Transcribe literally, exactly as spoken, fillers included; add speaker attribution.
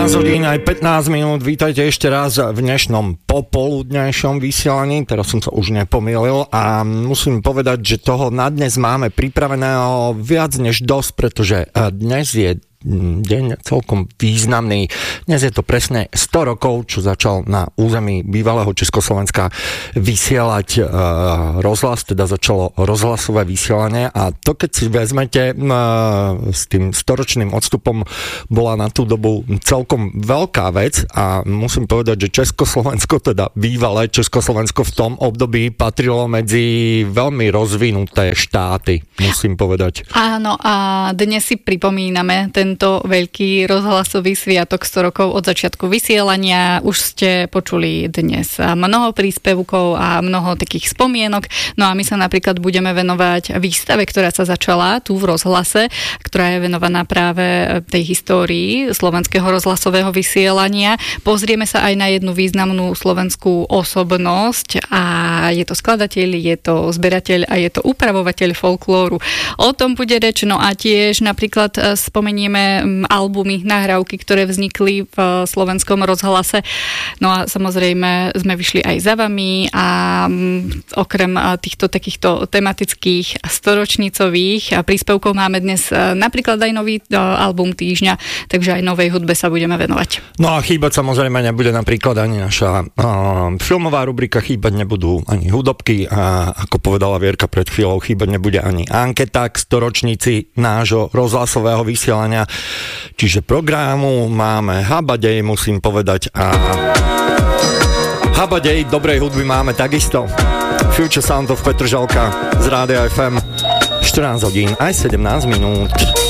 Speaker 1: štrnásť hodín aj pätnásť minút, vítajte ešte raz v dnešnom popoludňajšom vysielaní, teraz som sa už nepomýlil a musím povedať, že toho na dnes máme pripraveného viac než dosť, pretože dnes je deň celkom významný. Dnes je to presne sto rokov, čo začal na území bývalého Československa vysielať e, rozhlas, teda začalo rozhlasové vysielanie a to, keď si vezmete e, s tým storočným odstupom, bola na tú dobu celkom veľká vec a musím povedať, že Československo, teda bývalé Československo v tom období patrilo medzi veľmi rozvinuté štáty, musím povedať.
Speaker 2: Áno, a dnes si pripomíname ten tento veľký rozhlasový sviatok sto rokov od začiatku vysielania. Už ste počuli dnes mnoho príspevkov a mnoho takých spomienok. No a my sa napríklad budeme venovať výstave, ktorá sa začala tu v rozhlase, ktorá je venovaná práve tej histórii slovenského rozhlasového vysielania. Pozrieme sa aj na jednu významnú slovenskú osobnosť a je to skladateľ, je to zberateľ a je to upravovateľ folklóru. O tom bude reč, no a tiež napríklad spomenieme albumy, nahrávky, ktoré vznikli v slovenskom rozhlase. No a samozrejme sme vyšli aj za vami a okrem týchto takýchto tematických storočnicových príspevkov máme dnes napríklad aj nový album týždňa, takže aj novej hudbe sa budeme venovať.
Speaker 1: No a chýbať samozrejme nebude napríklad ani naša uh, filmová rubrika, chýbať nebudú ani hudobky a ako povedala Vierka pred chvíľou, chýbať nebude ani anketa k storočnici nášho rozhlasového vysielania. Čiže programu máme habadej, musím povedať, a habadej dobrej hudby máme takisto. Future Sound of Petržalka z Rádia ef em, štrnásť hodín aj sedemnásť minút.